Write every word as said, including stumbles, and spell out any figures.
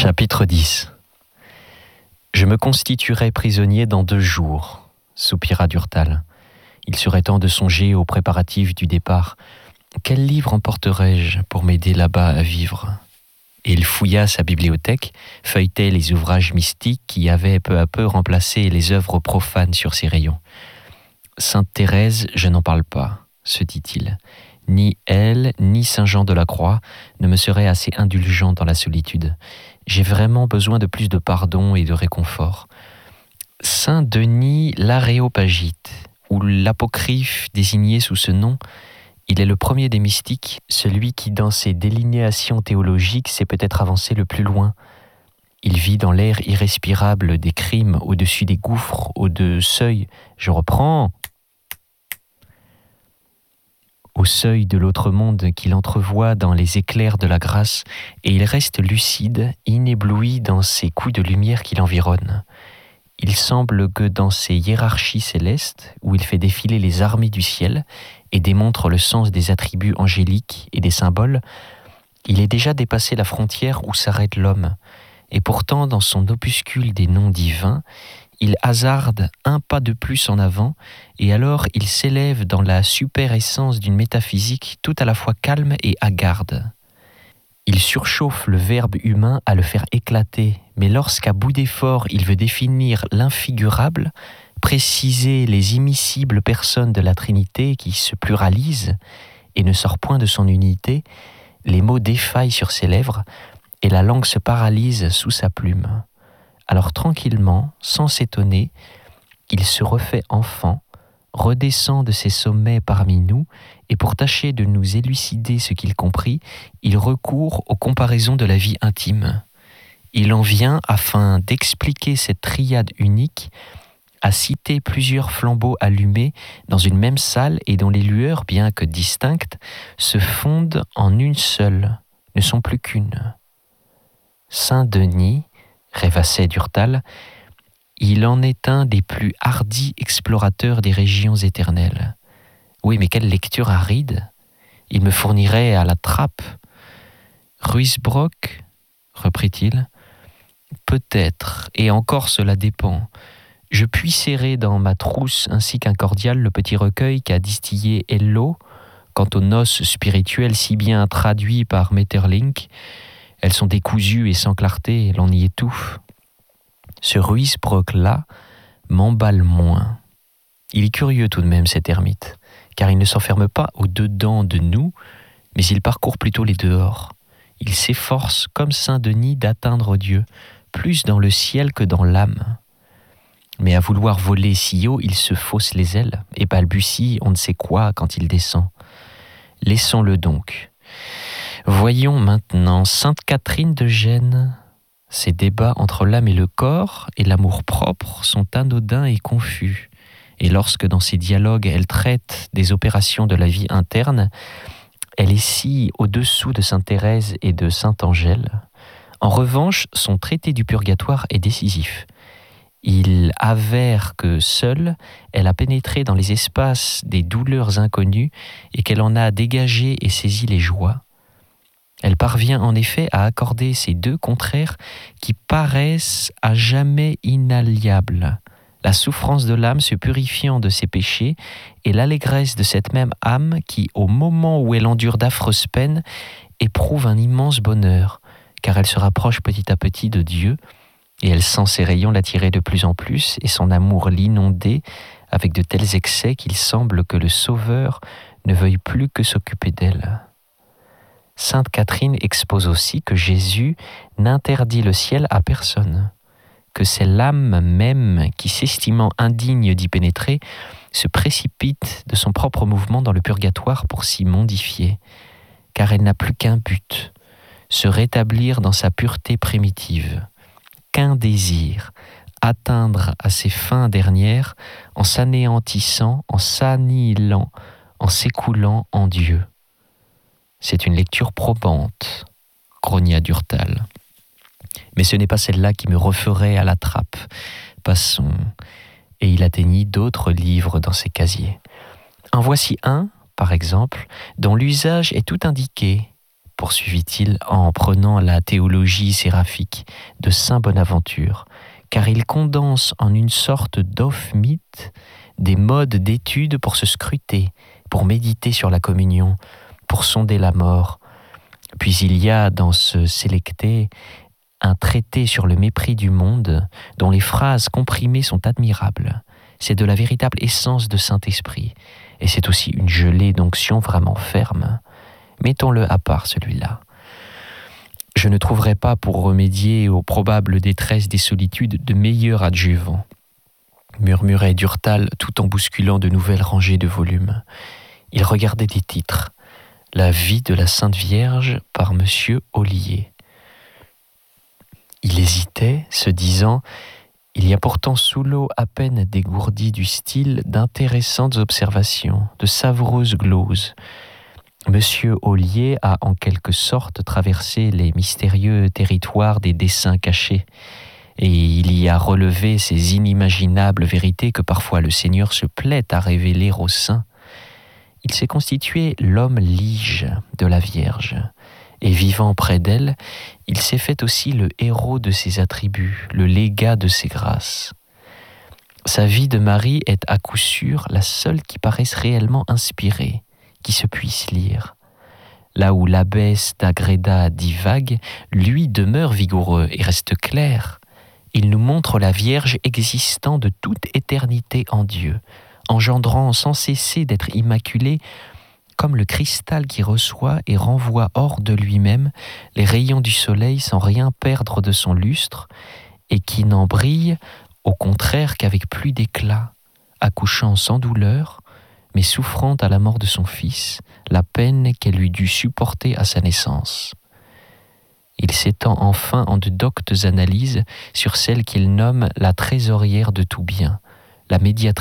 Chapitre dix. Je me constituerai prisonnier dans deux jours, soupira Durtal. Il serait temps de songer aux préparatifs du départ. Quel livre emporterai-je pour m'aider là-bas à vivre ? Et il fouilla sa bibliothèque, feuilletait les ouvrages mystiques qui avaient peu à peu remplacé les œuvres profanes sur ses rayons. Sainte Thérèse, je n'en parle pas, se dit-il. Ni elle, ni Saint Jean de la Croix ne me seraient assez indulgents dans la solitude. J'ai vraiment besoin de plus de pardon et de réconfort. Saint Denis l'Aréopagite, ou l'apocryphe désigné sous ce nom, il est le premier des mystiques, celui qui, dans ses délinéations théologiques, s'est peut-être avancé le plus loin. Il vit dans l'air irrespirable des crimes, au-dessus des gouffres, au-de seuil. Je reprends. Au seuil de l'autre monde qu'il entrevoit dans les éclairs de la grâce, et il reste lucide, inébloui dans ces coups de lumière qui l'environnent. Il semble que dans ces hiérarchies célestes, où il fait défiler les armées du ciel et démontre le sens des attributs angéliques et des symboles, il ait déjà dépassé la frontière où s'arrête l'homme. Et pourtant, dans son opuscule des noms divins, il hasarde un pas de plus en avant, et alors il s'élève dans la super-essence d'une métaphysique tout à la fois calme et hagarde. Il surchauffe le verbe humain à le faire éclater, mais lorsqu'à bout d'effort il veut définir l'infigurable, préciser les immiscibles personnes de la Trinité qui se pluralisent et ne sort point de son unité, les mots défaillent sur ses lèvres et la langue se paralyse sous sa plume. Alors tranquillement, sans s'étonner, il se refait enfant, redescend de ses sommets parmi nous, et pour tâcher de nous élucider ce qu'il comprit, il recourt aux comparaisons de la vie intime. Il en vient, afin d'expliquer cette triade unique, à citer plusieurs flambeaux allumés dans une même salle et dont les lueurs, bien que distinctes, se fondent en une seule, ne sont plus qu'une. Saint Denis, rêvassait Durtal, il en est un des plus hardis explorateurs des régions éternelles. Oui, mais quelle lecture aride! Il me fournirait à la trappe. Ruysbrock, reprit-il, peut-être, et encore cela dépend. Je puis serrer dans ma trousse ainsi qu'un cordial le petit recueil qu'a distillé Hello, quant aux noces spirituelles si bien traduits par Maeterlinck. Elles sont décousues et sans clarté, l'on y étouffe. Ce Ruysbrock-là m'emballe moins. Il est curieux tout de même, cet ermite, car il ne s'enferme pas au-dedans de nous, mais il parcourt plutôt les dehors. Il s'efforce, comme Saint Denis, d'atteindre Dieu, plus dans le ciel que dans l'âme. Mais à vouloir voler si haut, il se fausse les ailes et balbutie on ne sait quoi quand il descend. Laissons-le donc. Voyons maintenant Sainte Catherine de Gênes. Ces débats entre l'âme et le corps et l'amour-propre sont anodins et confus. Et lorsque dans ces dialogues elle traite des opérations de la vie interne, elle est si au-dessous de Sainte Thérèse et de Sainte Angèle. En revanche, son traité du purgatoire est décisif. Il avère que seule, elle a pénétré dans les espaces des douleurs inconnues et qu'elle en a dégagé et saisi les joies. Elle parvient en effet à accorder ces deux contraires qui paraissent à jamais inalliables, la souffrance de l'âme se purifiant de ses péchés et l'allégresse de cette même âme qui, au moment où elle endure d'affreuses peines, éprouve un immense bonheur, car elle se rapproche petit à petit de Dieu et elle sent ses rayons l'attirer de plus en plus et son amour l'inonder avec de tels excès qu'il semble que le Sauveur ne veuille plus que s'occuper d'elle. Sainte Catherine expose aussi que Jésus n'interdit le ciel à personne, que c'est l'âme même qui, s'estimant indigne d'y pénétrer, se précipite de son propre mouvement dans le purgatoire pour s'y mondifier, car elle n'a plus qu'un but, se rétablir dans sa pureté primitive, qu'un désir, atteindre à ses fins dernières en s'anéantissant, en s'annihilant, en s'écoulant en Dieu. C'est une lecture probante, grogna Durtal. Mais ce n'est pas celle-là qui me referait à la trappe. Passons. Et il atteignit d'autres livres dans ses casiers. En voici un, par exemple, dont l'usage est tout indiqué. poursuivit-il en prenant la théologie séraphique de saint Bonaventure, car il condense en une sorte d'off-mythe des modes d'étude pour se scruter, pour méditer sur la communion, pour sonder la mort. Puis il y a dans ce sélecté un traité sur le mépris du monde dont les phrases comprimées sont admirables. C'est de la véritable essence de Saint-Esprit, et c'est aussi une gelée d'onction vraiment ferme. Mettons-le à part, celui-là. Je ne trouverai pas pour remédier aux probables détresses des solitudes de meilleurs adjuvants, murmurait Durtal tout en bousculant de nouvelles rangées de volumes. Il regardait des titres. La vie de la Sainte Vierge par Monsieur Ollier. Il hésitait, se disant « Il y a pourtant sous l'eau à peine dégourdie du style d'intéressantes observations, de savoureuses gloses. Monsieur Ollier a en quelque sorte traversé les mystérieux territoires des desseins cachés, et il y a relevé ces inimaginables vérités que parfois le Seigneur se plaît à révéler aux saints. Il s'est constitué l'homme lige de la Vierge, et vivant près d'elle, il s'est fait aussi le héros de ses attributs, le légat de ses grâces. Sa vie de Marie est à coup sûr la seule qui paraisse réellement inspirée, qui se puisse lire. Là où l'abbesse d'Agreda divague, lui demeure vigoureux et reste clair. Il nous montre la Vierge existant de toute éternité en Dieu, engendrant sans cesser d'être immaculée, comme le cristal qui reçoit et renvoie hors de lui-même les rayons du soleil sans rien perdre de son lustre, et qui n'en brille au contraire qu'avec plus d'éclat, accouchant sans douleur, mais souffrant à la mort de son fils, la peine qu'elle eût dû supporter à sa naissance. Il s'étend enfin en de doctes analyses sur celle qu'il nomme la trésorière de tout bien, la médiatrice